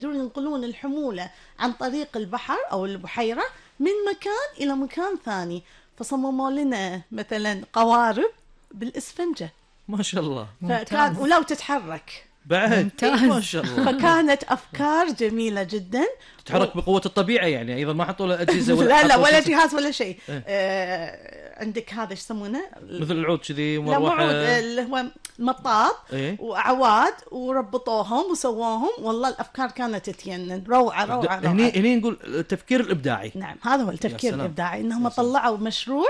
يقدرون ينقلون الحمولة عن طريق البحر أو البحيرة من مكان إلى مكان ثاني. فصمموا لنا مثلا قوارب بالإسفنجة ما شاء الله. فكان ولو تتحرك بعد ما شاء الله. فكانت أفكار جميلة جدا، تتحرك بقوة الطبيعة يعني، أيضا ما حطوا له أجهزة ولا لا حطوا ولا شيء. جهاز ولا شيء. عندك هذا ايش يسمونه مثل العود كذي لا مو مروحة. عود، اللي هو مطاط إيه؟ وعواد، وربطوهم وسواهم. والله الأفكار كانت تتينن، روعة روعة روعة. هني نقول التفكير الإبداعي. نعم هذا هو التفكير سلام. الإبداعي، إنهم طلعوا مشروع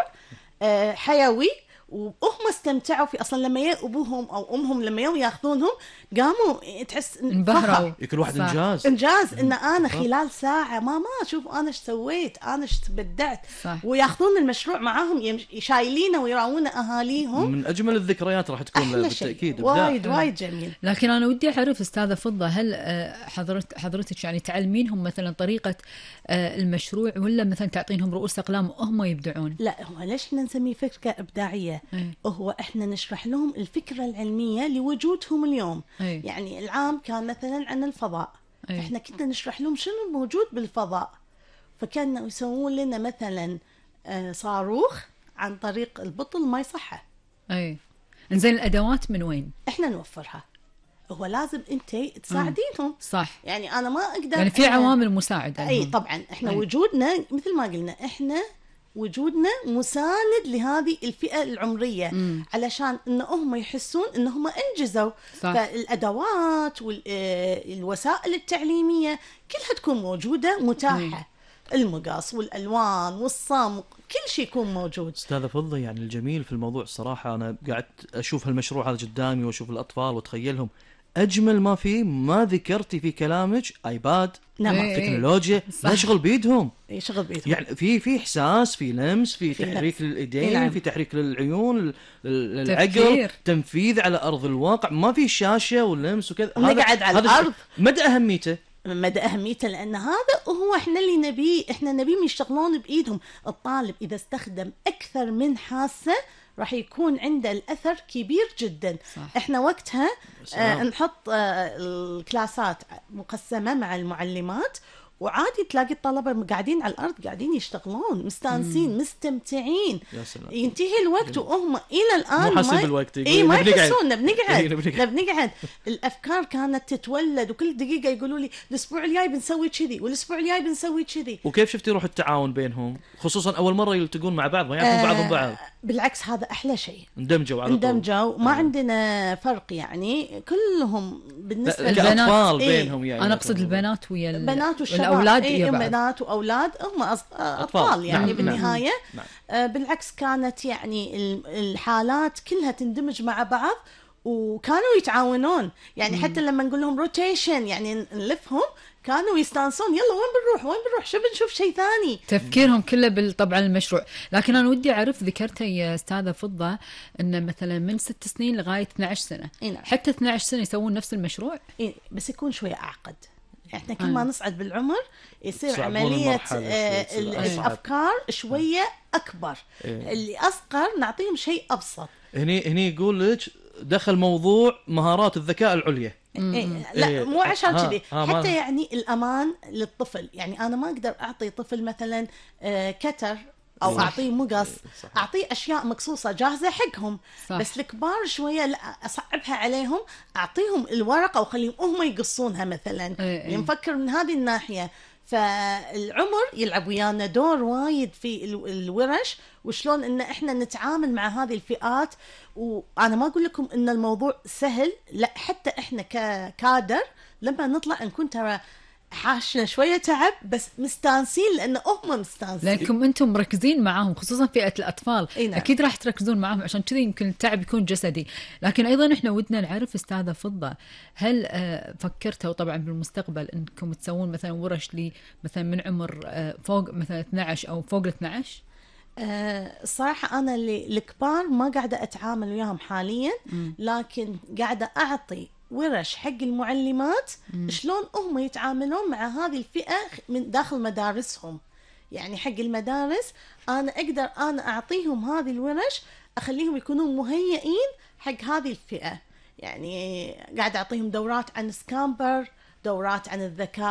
حيوي وهم استمتعوا فيه. أصلا لما أبوهم أو أمهم لما ياخذونهم قاموا تحس انبهروا. كل واحد صح. إنجاز إن أنا خلال ساعة ماما شوف أنا إيش سويت، أنا إيش بدعت. صح. وياخذون المشروع معاهم شايلينه ويراونه أهاليهم. من أجمل الذكريات راح تكون أحلى شيء، بالتأكيد إبداع. وايد جميل. لكن أنا ودي أعرف أستاذة فضة، هل حضرتك يعني تعلمينهم مثلا طريقة المشروع، ولا مثلا تعطينهم رؤوس أقلام وهم يبدعون؟ لا هو ليش احنا نسميه فكرة إبداعية؟ هو احنا نشرح لهم الفكرة العلمية لوجودهم اليوم. يعني العام كان مثلا عن الفضاء، احنا كنا نشرح لهم شنو الموجود بالفضاء. فكانوا يسوون لنا مثلا صاروخ عن طريق البطل ما يصحه. إنزين الأدوات من وين؟ احنا نوفرها، هو لازم انت تساعدينهم. صح. يعني انا ما اقدر، يعني في عوامل مساعدة. اي طبعا احنا وجودنا مثل ما قلنا، احنا وجودنا مساند لهذه الفئة العمرية علشان ان هم يحسون ان هم انجزوا. صح. فالادوات والوسائل التعليمية كلها تكون موجودة متاحة. المقص والالوان والصمغ كل شيء يكون موجود. استاذة فضة، يعني الجميل في الموضوع الصراحة، انا قاعد اشوف هالمشروع هذا قدامي واشوف الاطفال واتخيلهم. اجمل ما فيه ما ذكرتي في كلامك ايباد. نعم. تكنولوجيا، نشغل بيدهم، يشغل بيدهم. يعني في احساس، في لمس، في تحريك للايدين. نعم. في تحريك للعيون، العقل، تنفيذ على ارض الواقع. ما في شاشة ولمس وكذا. نقعد على الارض. مدى اهميته لأن هذا هو احنا اللي نبيه. احنا نبيهم يشتغلون بإيدهم. الطالب إذا استخدم أكثر من حاسة راح يكون عنده الأثر كبير جدا. صح. احنا وقتها نحط الكلاسات مقسمة مع المعلمات، وعادي تلاقي الطلبة قاعدين على الأرض قاعدين يشتغلون مستانسين مستمتعين. ينتهي الوقت وهم إلى الآن مو حاسب الوقت. ما يحسون. بنقعد الأفكار كانت تتولد، وكل دقيقة يقولوا لي الأسبوع الجاي بنسوي كذي، والأسبوع الجاي بنسوي كذي. وكيف شفتي روح التعاون بينهم، خصوصا أول مرة يلتقون مع بعض ما يعرفون بعضهم بعض؟ بالعكس هذا أحلى شيء. اندمجوا ما عندنا فرق، يعني كلهم بالنسبة للأطفال بينهم. يعني أنا أقصد البنات ويا البنات والشباب. الأولاد. بنات وأولاد هم أطفال يعني. نعم. بالنهاية نعم. بالعكس كانت يعني الحالات كلها تندمج مع بعض، وكانوا يتعاونون. يعني حتى لما نقول لهم روتيشن يعني نلفهم كانوا يستانسون. يلا وين بنروح شو بنشوف شيء ثاني. تفكيرهم كله طبعا المشروع. لكن أنا ودي أعرف، ذكرت يا أستاذة فضة أن مثلا من 6 سنين لغاية 12 سنة. حتى 12 سنة يسوون نفس المشروع. بس يكون شوية أعقد. احنا كل ما نصعد بالعمر يصير عملية الأفكار شوية أكبر. اللي أصغر نعطيهم شيء أبسط. هني يقول لك دخل موضوع مهارات الذكاء العليا. لا مو عشان كذي، حتى يعني الأمان للطفل. يعني أنا ما أقدر أعطي طفل مثلا كتر أو أعطيه مقص، أعطيه أشياء مقصوصة جاهزة حقهم. صح. بس الكبار شوية لا، أصعبها عليهم، أعطيهم الورقة وخليهم هم يقصونها مثلا. نفكر من هذه الناحية. فالعمر يلعب ويانا دور وايد في الورش، وشلون إن إحنا نتعامل مع هذه الفئات. وأنا ما أقول لكم إن الموضوع سهل، لا، حتى إحنا ككادر لما نطلع نكون ترى حاشنا شوية تعب، بس مستانسين لأن هم مستانسين. لأنكم أنتم مركزين معاهم، خصوصا فئة الأطفال. نعم. أكيد راح تركزون معاهم، عشان كذا يمكن التعب يكون جسدي. لكن أيضا إحنا ودنا نعرف أستاذة فضة، هل فكرتوا طبعا بالمستقبل أنكم تسوون مثلا ورش لي مثلا من عمر فوق مثلا 12 أو فوق 12؟ الصراحة أنا الكبار ما قاعدة أتعامل وياهم حاليا، لكن قاعدة أعطي ورش حق المعلمات شلون هم يتعاملون مع هذه الفئة من داخل مدارسهم. يعني حق المدارس أنا أقدر أنا أعطيهم هذه الورش، أخليهم يكونون مهيئين حق هذه الفئة. يعني قاعد أعطيهم دورات عن سكامبر، دورات عن الذكاء